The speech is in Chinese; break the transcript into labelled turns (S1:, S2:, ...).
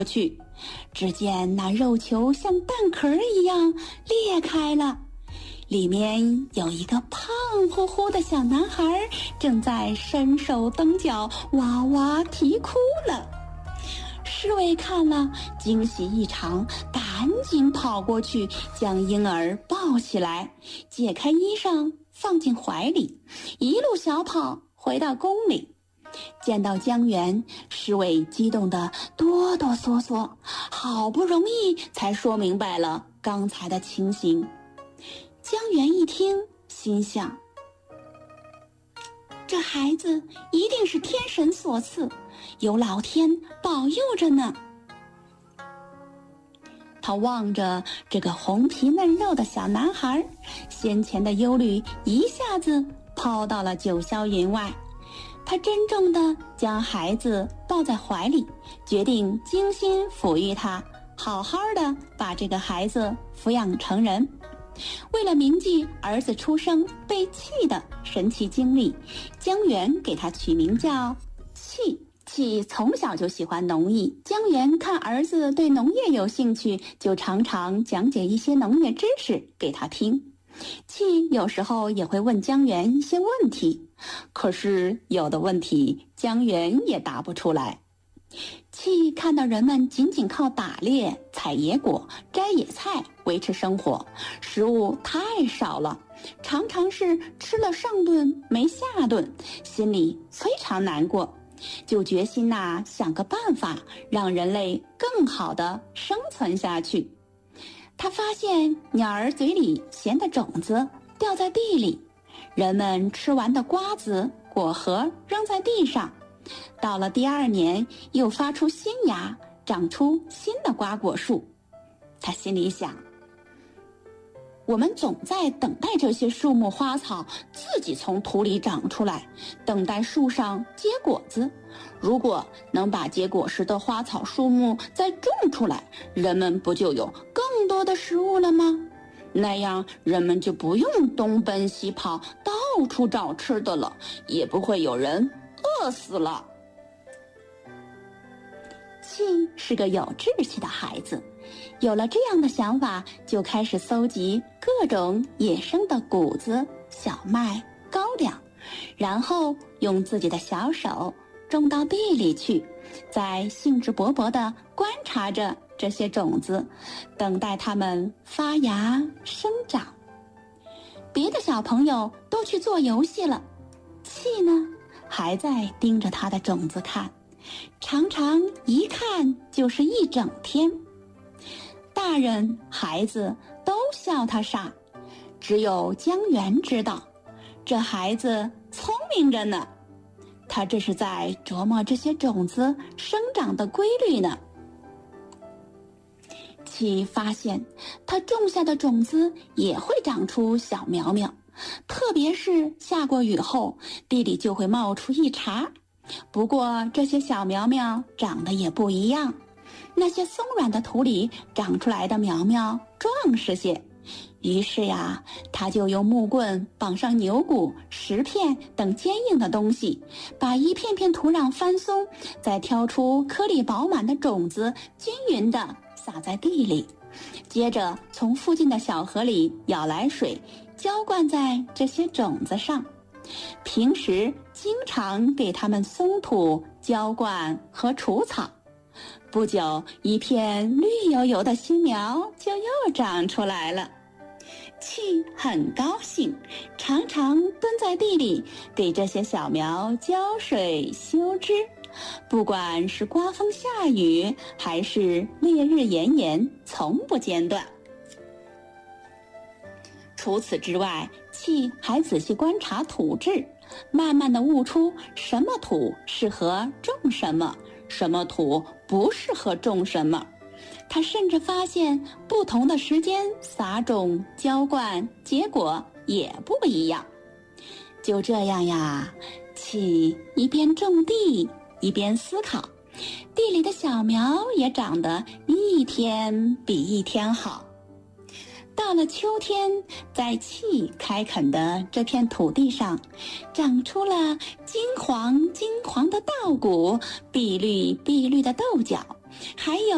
S1: 去，只见那肉球像蛋壳一样裂开了，里面有一个胖乎乎的小男孩，正在伸手蹬脚，哇哇啼哭了。侍卫看了，惊喜异常，赶紧跑过去将婴儿抱起来，解开衣裳放进怀里，一路小跑回到宫里。见到江源，侍卫激动得哆哆嗦嗦，好不容易才说明白了刚才的情形。江源一听，心想，这孩子一定是天神所赐，有老天保佑着呢。他望着这个红皮嫩肉的小男孩，先前的忧虑一下子抛到了九霄云外。他郑重地将孩子抱在怀里，决定精心抚育他，好好的把这个孩子抚养成人。为了铭记儿子出生被弃的神奇经历，江源给他取名叫弃。弃从小就喜欢农艺，江源看儿子对农业有兴趣，就常常讲解一些农业知识给他听。弃有时候也会问江源一些问题，可是有的问题江源也答不出来。弃看到人们仅仅靠打猎、采野果、摘野菜维持生活，食物太少了，常常是吃了上顿没下顿，心里非常难过，就决心想个办法让人类更好地生存下去。他发现鸟儿嘴里衔的种子掉在地里，人们吃完的瓜子、果核扔在地上，到了第二年又发出新芽，长出新的瓜果树。他心里想，我们总在等待这些树木花草自己从土里长出来，等待树上结果子。如果能把结果实的花草树木再种出来，人们不就有更多的食物了吗？那样人们就不用东奔西跑，到处找吃的了，也不会有人饿死了。弃是个有志气的孩子，有了这样的想法，就开始搜集各种野生的谷子、小麦、高粱，然后用自己的小手种到地里去，再兴致勃勃地观察着这些种子，等待它们发芽生长。别的小朋友都去做游戏了，弃呢，还在盯着他的种子看，常常一看就是一整天。大人孩子都笑他傻，只有江源知道，这孩子聪明着呢，他这是在琢磨这些种子生长的规律呢。弃发现他种下的种子也会长出小苗苗，特别是下过雨后，地里就会冒出一茬。不过这些小苗苗长得也不一样，那些松软的土里长出来的苗苗壮实些。于是他就用木棍绑上牛骨、石片等坚硬的东西，把一片片土壤翻松，再挑出颗粒饱满的种子，均匀地撒在地里，接着从附近的小河里舀来水，浇灌在这些种子上。平时经常给它们松土、浇灌和除草。不久，一片绿油油的新苗就又长出来了。弃很高兴，常常蹲在地里给这些小苗浇水修枝，不管是刮风下雨还是烈日炎炎，从不间断。除此之外，弃还仔细观察土质，慢慢地悟出什么土适合种什么，什么土不适合种什么。他甚至发现不同的时间撒种、浇灌，结果也不一样。就这样弃一边种地一边思考，地里的小苗也长得一天比一天好。到了秋天，在弃开垦的这片土地上，长出了金黄金黄的稻谷，碧绿碧绿的豆角，还有